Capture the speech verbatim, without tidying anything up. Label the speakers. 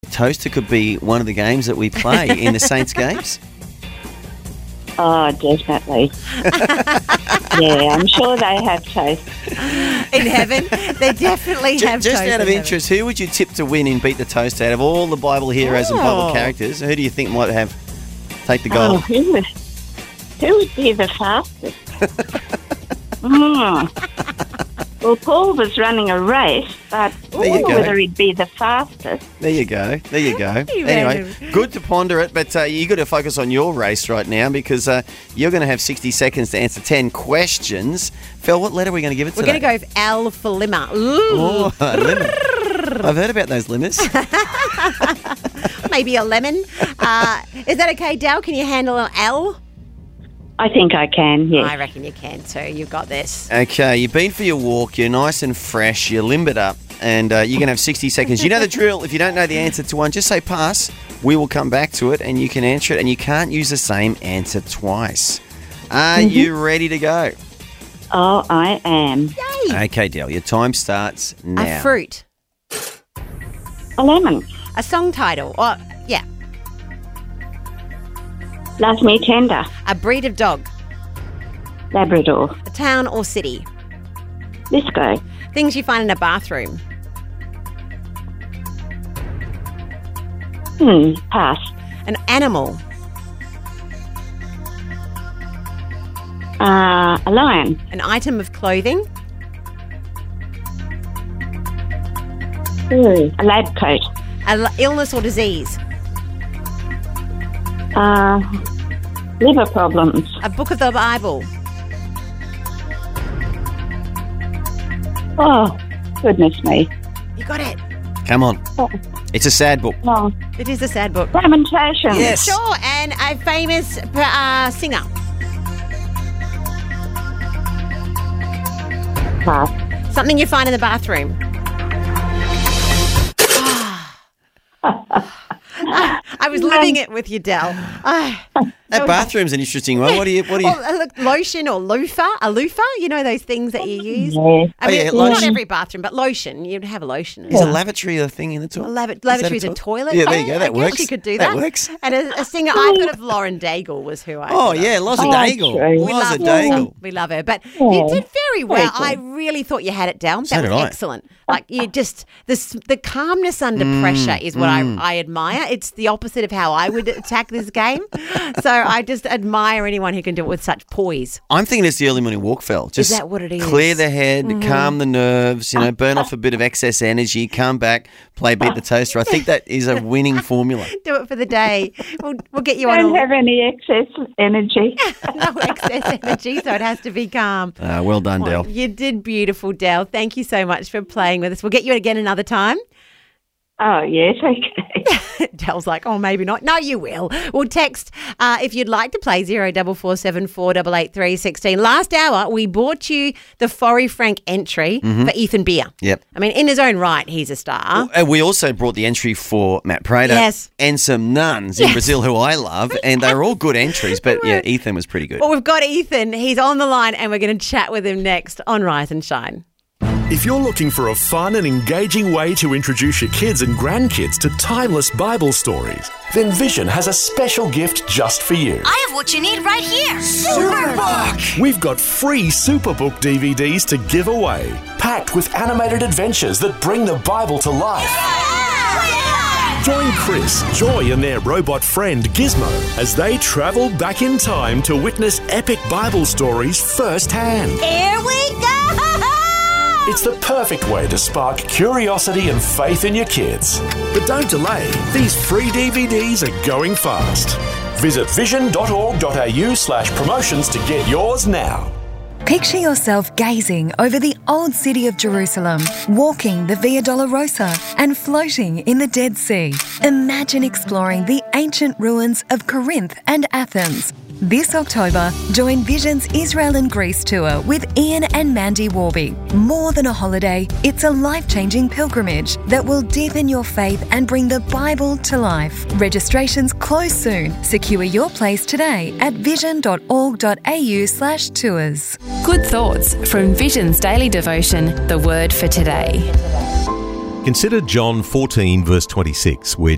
Speaker 1: Toaster could be one of the games that we play in the Saints games.
Speaker 2: Oh, definitely. Yeah, I'm sure they have toast.
Speaker 3: In heaven, they definitely
Speaker 1: Just,
Speaker 3: have
Speaker 1: just
Speaker 3: toast
Speaker 1: out of
Speaker 3: in
Speaker 1: interest, who would you tip to win in Beat the Toaster out of all the Bible heroes and Bible
Speaker 3: Oh.
Speaker 1: characters? Who do you think might have take the
Speaker 2: Oh,
Speaker 1: gold?
Speaker 2: who would, who would be the fastest? mm. Well, Paul was running a race, but I
Speaker 1: There you
Speaker 2: don't know
Speaker 1: go.
Speaker 2: whether he'd be the fastest.
Speaker 1: There you go. There you go.
Speaker 3: You
Speaker 1: Anyway,
Speaker 3: reckon?
Speaker 1: good to ponder it, but uh, you got to focus on your race right now because uh, you're going to have sixty seconds to answer ten questions. Phil, what letter are we going to give it
Speaker 3: We're
Speaker 1: today?
Speaker 3: going to go with L for lima. Ooh.
Speaker 1: Oh, a lemon. I've heard about those lemons.
Speaker 3: Maybe a lemon. Uh, is that okay, Dal? Can you handle an L?
Speaker 2: I think I can, yes.
Speaker 3: I reckon you can too. You've got this.
Speaker 1: Okay, you've been for your walk, you're nice and fresh, you're limbered up, and uh, you're going to have sixty seconds. You know the drill. If you don't know the answer to one, just say pass. We will come back to it and you can answer it, and you can't use the same answer twice. Are
Speaker 3: Mm-hmm.
Speaker 1: you ready to go?
Speaker 2: Oh, I am.
Speaker 3: Yay!
Speaker 1: Okay, Dale, your time starts now.
Speaker 3: A fruit.
Speaker 2: A lemon.
Speaker 3: A song title. Or, yeah.
Speaker 2: Love me tender.
Speaker 3: A breed of dog.
Speaker 2: Labrador.
Speaker 3: A town or city.
Speaker 2: Lisco.
Speaker 3: Things you find in a bathroom.
Speaker 2: Hmm, pass.
Speaker 3: An animal.
Speaker 2: Uh, a lion.
Speaker 3: An item of clothing.
Speaker 2: Ooh, a lab coat.
Speaker 3: A l- illness or disease.
Speaker 2: Uh, liver problems.
Speaker 3: A book of the Bible.
Speaker 2: Oh, goodness me.
Speaker 3: You got it.
Speaker 1: Come on.
Speaker 2: Oh,
Speaker 1: It's a sad book.
Speaker 2: oh.
Speaker 3: It is a sad book.
Speaker 2: Lamentations.
Speaker 1: Yes.
Speaker 3: Sure, and a famous uh, singer.
Speaker 2: Pass.
Speaker 3: Something you find in the bathroom. I was living it with you, Del. Ah.
Speaker 1: That bathroom's an interesting one. What do you? What do you?
Speaker 3: Or, uh, look, lotion or loofah, a loofah. You know those things that you use.
Speaker 2: Yeah.
Speaker 3: I mean,
Speaker 1: Oh, yeah,
Speaker 3: not
Speaker 1: lotion.
Speaker 3: every bathroom, but lotion. You'd have a lotion.
Speaker 1: Is a lavatory a thing in the toilet?
Speaker 3: A lav-
Speaker 1: Is that
Speaker 3: lavatory is a
Speaker 1: toilet?
Speaker 3: toilet.
Speaker 1: Yeah, there you go.
Speaker 3: I
Speaker 1: That
Speaker 3: guess
Speaker 1: works.
Speaker 3: you could do that.
Speaker 1: That works.
Speaker 3: And a, a singer, I thought of Lauren Daigle was who I
Speaker 1: Oh
Speaker 3: thought of.
Speaker 1: yeah, Loza
Speaker 2: Oh,
Speaker 1: Daigle.
Speaker 2: true.
Speaker 3: We love
Speaker 1: Loza
Speaker 3: Loza.
Speaker 1: Daigle.
Speaker 3: We love her. But
Speaker 2: Yeah.
Speaker 3: you did very well.
Speaker 2: Very
Speaker 3: I
Speaker 2: good.
Speaker 3: really thought you had it down.
Speaker 1: So
Speaker 3: That
Speaker 1: did
Speaker 3: was
Speaker 1: I.
Speaker 3: excellent. Like you just the s- the calmness under
Speaker 1: Mm,
Speaker 3: pressure is what I, I admire. It's the opposite of how I would attack this game. So I just admire anyone who can do it with such poise.
Speaker 1: I'm thinking it's the early morning walk, Phil. Just
Speaker 3: that what it is?
Speaker 1: Clear the head, calm the nerves, you know, burn off a bit of excess energy, come back, play Beat the Toaster. I think that is a winning formula.
Speaker 3: Do it for the day. We'll, we'll get you on
Speaker 2: Don't
Speaker 3: all,
Speaker 2: have any excess energy.
Speaker 3: no excess energy, so it has to be calm.
Speaker 1: Uh, well done, Del.
Speaker 3: You did beautiful, Del. Thank you so much for playing with us. We'll get you again another time.
Speaker 2: Oh, yes, okay.
Speaker 3: Del's like, oh, maybe not. No, you will. Well, text uh, if you'd like to play zero four four seven four eight eight three one six. Last hour, we brought you the Forrie Frank entry for Ethan Beer.
Speaker 1: Yep.
Speaker 3: I mean, in his own right, he's a star.
Speaker 1: And we also brought the entry for Matt Prater
Speaker 3: Yes.
Speaker 1: and some nuns in
Speaker 3: Yes.
Speaker 1: Brazil who I love, and they were all good entries, but yeah, Ethan was pretty good.
Speaker 3: Well, we've got Ethan. He's on the line, and we're going to chat with him next on Rise and Shine.
Speaker 4: If you're looking for a fun and engaging way to introduce your kids and grandkids to timeless Bible stories, then Vision has a special gift just for you.
Speaker 5: I have what you need right here. Superbook!
Speaker 4: We've got free Superbook D V Ds to give away, packed with animated adventures that bring the Bible to life. Join Chris, Joy and their robot friend Gizmo as they travel back in time to witness epic Bible stories firsthand.
Speaker 5: Here we go!
Speaker 4: It's the perfect way to spark curiosity and faith in your kids. But don't delay, these free D V Ds are going fast. Visit vision.org.au slash promotions to get yours now.
Speaker 6: Picture yourself gazing over the old city of Jerusalem, walking the Via Dolorosa and floating in the Dead Sea. Imagine exploring the ancient ruins of Corinth and Athens. This October, join Vision's Israel and Greece tour with Ian and Mandy Warby. More than a holiday, it's a life-changing pilgrimage that will deepen your faith and bring the Bible to life. Registrations close soon. Secure your place today at vision.org.au slash tours.
Speaker 7: Good thoughts from Vision's daily devotion, The Word for Today.
Speaker 8: Consider John fourteen, verse twenty-six, where